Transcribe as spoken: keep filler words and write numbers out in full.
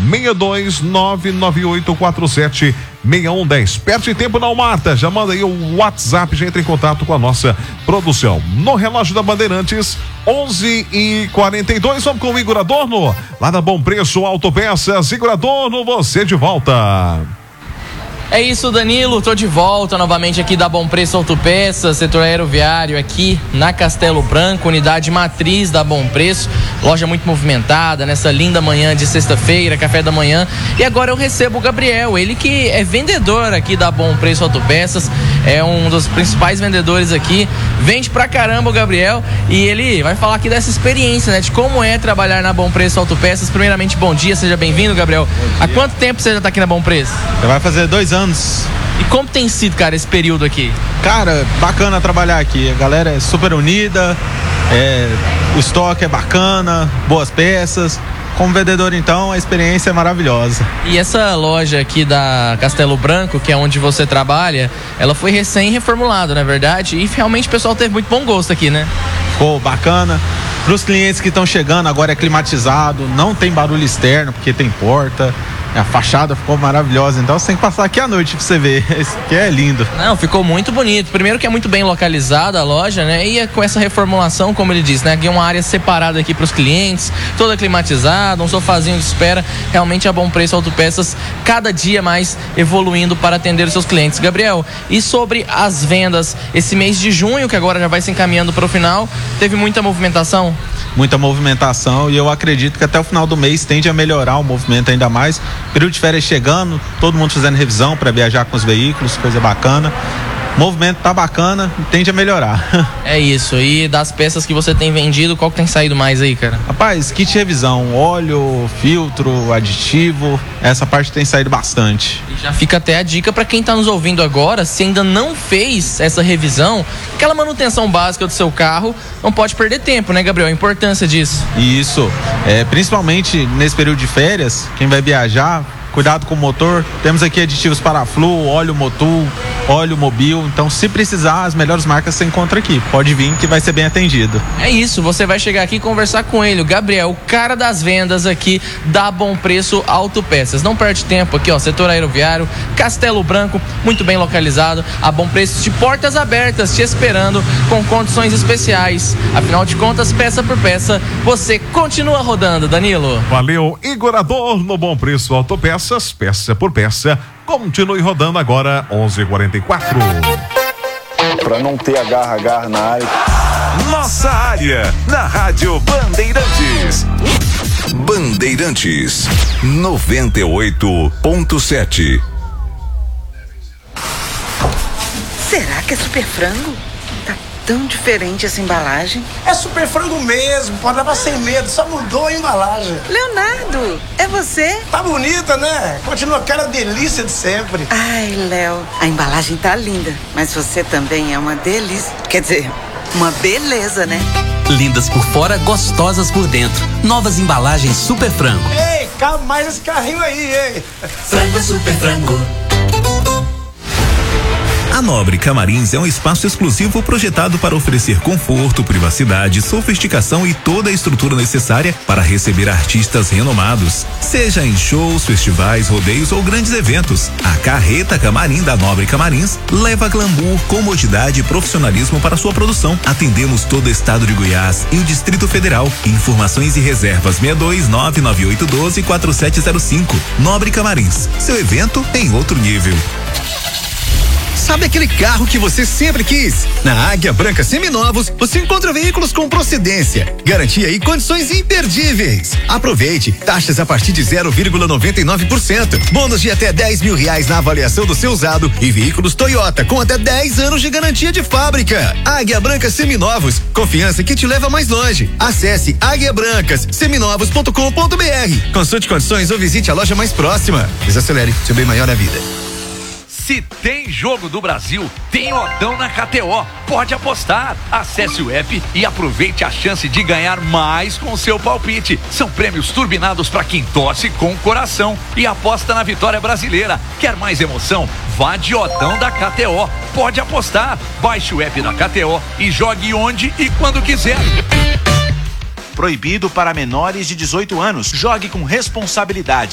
seis dois nove nove oito quatro sete seis um um zero. Perde tempo não, Marta. Já manda aí o WhatsApp, já entra em contato com a nossa produção. No relógio da Bandeirantes, onze e quarenta e dois. Vamos com o Igor Adorno, lá da Bom Preço Autopeças. Igor Adorno, você de volta. É isso, Danilo, tô de volta novamente aqui da Bom Preço Autopeças, setor aeroviário aqui na Castelo Branco, unidade matriz da Bom Preço, loja muito movimentada nessa linda manhã de sexta-feira, café da manhã. E agora eu recebo o Gabriel, ele que é vendedor aqui da Bom Preço Autopeças, é um dos principais vendedores aqui, vende pra caramba o Gabriel, e ele vai falar aqui dessa experiência, né, de como é trabalhar na Bom Preço Autopeças. Primeiramente, bom dia, seja bem-vindo, Gabriel. Há quanto tempo você já tá aqui na Bom Preço? Vai fazer dois anos. E como tem sido, cara, esse período aqui? Cara, bacana trabalhar aqui. A galera é super unida, é, o estoque é bacana, boas peças. Como vendedor, então, a experiência é maravilhosa. E essa loja aqui da Castelo Branco, que é onde você trabalha, ela foi recém-reformulada, não é verdade? E realmente o pessoal teve muito bom gosto aqui, né? Ficou bacana. Para os clientes que estão chegando, agora é climatizado, não tem barulho externo, porque tem porta. A fachada ficou maravilhosa, então você tem que passar aqui à noite pra você ver. Esse aqui é lindo. Não, ficou muito bonito. Primeiro que é muito bem localizada a loja, né? E com essa reformulação, como ele disse, né? Aqui é uma área separada aqui pros clientes, toda climatizada, um sofazinho de espera. Realmente a Bom Preço Autopeças cada dia mais evoluindo para atender os seus clientes. Gabriel, e sobre as vendas, esse mês de junho, que agora já vai se encaminhando para o final, teve muita movimentação? Muita movimentação, e eu acredito que até o final do mês tende a melhorar o movimento ainda mais. Período de férias chegando, todo mundo fazendo revisão para viajar com os veículos, coisa bacana. O movimento tá bacana, tende a melhorar. É isso. E das peças que você tem vendido, qual que tem saído mais aí, cara? Rapaz, kit de revisão, óleo, filtro, aditivo, essa parte tem saído bastante. E já fica até a dica para quem tá nos ouvindo agora, se ainda não fez essa revisão, aquela manutenção básica do seu carro, não pode perder tempo, né, Gabriel? A importância disso. Isso, é, principalmente nesse período de férias, quem vai viajar, cuidado com o motor. Temos aqui aditivos Paraflu, óleo Motul, óleo Mobil. Então, se precisar, as melhores marcas você encontra aqui. Pode vir que vai ser bem atendido. É isso, você vai chegar aqui e conversar com ele, o Gabriel, o cara das vendas aqui da Bom Preço Autopeças. Não perde tempo aqui, ó, setor aeroviário, Castelo Branco, muito bem localizado. A Bom Preço de portas abertas te esperando com condições especiais. Afinal de contas, peça por peça, você continua rodando, Danilo. Valeu, Igor Adorno, Bom Preço Autopeças. Peça por peça, continue rodando agora, onze e quarenta e quatro. Para não ter agarra-agarra na área. Nossa área, na Rádio Bandeirantes. Bandeirantes, noventa e oito ponto sete. Será que é super frango? Tá tão diferente essa embalagem. É super frango mesmo, pode levar sem medo, só mudou a embalagem. Leonardo, é você? Tá bonita, né? Continua aquela delícia de sempre. Ai, Léo, a embalagem tá linda, mas você também é uma delícia. Quer dizer, uma beleza, né? Lindas por fora, gostosas por dentro. Novas embalagens Super Frango. Ei, cabe mais esse carrinho aí, hein? Frango Super Frango. A Nobre Camarins é um espaço exclusivo projetado para oferecer conforto, privacidade, sofisticação e toda a estrutura necessária para receber artistas renomados. Seja em shows, festivais, rodeios ou grandes eventos, a Carreta Camarim da Nobre Camarins leva glamour, comodidade e profissionalismo para sua produção. Atendemos todo o estado de Goiás e o Distrito Federal. Informações e reservas seis dois nove nove oito um dois quatro sete zero cinco. Nobre Camarins, seu evento em outro nível. Sabe aquele carro que você sempre quis? Na Águia Branca Seminovos, você encontra veículos com procedência, garantia e condições imperdíveis. Aproveite, taxas a partir de zero vírgula noventa e nove por cento, bônus de até dez mil reais na avaliação do seu usado e veículos Toyota com até dez anos de garantia de fábrica. Águia Branca Seminovos, confiança que te leva mais longe. Acesse águia brancas seminovos ponto com ponto br. Consulte condições ou visite a loja mais próxima. Desacelere, seu bem maior na vida. Se tem jogo do Brasil, tem Odão na K T O. Pode apostar. Acesse o app e aproveite a chance de ganhar mais com o seu palpite. São prêmios turbinados para quem torce com o coração e aposta na vitória brasileira. Quer mais emoção? Vá de Odão da K T O. Pode apostar. Baixe o app da K T O e jogue onde e quando quiser. Proibido para menores de dezoito anos. Jogue com responsabilidade.